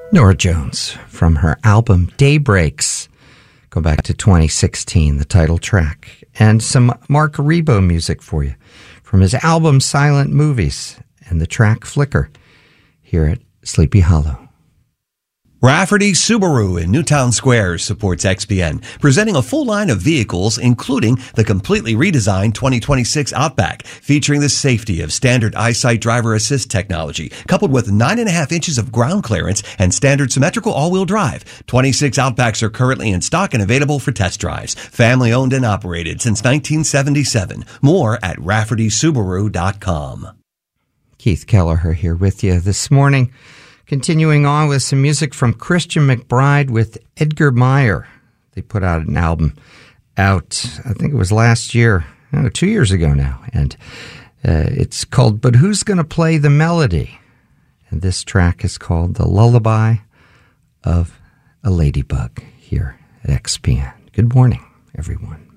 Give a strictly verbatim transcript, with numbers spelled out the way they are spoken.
Norah Jones from her album Daybreaks. Go back to twenty sixteen, the title track. And some Mark Rebo music for you from his album Silent Movies and the track Flicker here at Sleepy Hollow. Rafferty Subaru in Newtown Square supports X P N, presenting a full line of vehicles, including the completely redesigned twenty twenty-six Outback, featuring the safety of standard EyeSight driver assist technology, coupled with nine and a half inches of ground clearance and standard symmetrical all-wheel drive. twenty-six Outbacks are currently in stock and available for test drives. Family owned and operated since nineteen seventy-seven. More at rafferty subaru dot com. Keith Kelleher here with you this morning. Continuing on with some music from Christian McBride with Edgar Meyer. They put out an album out, I think it was last year, no, two years ago now. And uh, it's called But Who's Gonna Play the Melody? And this track is called The Lullaby of a Ladybug here at X P N. Good morning, everyone.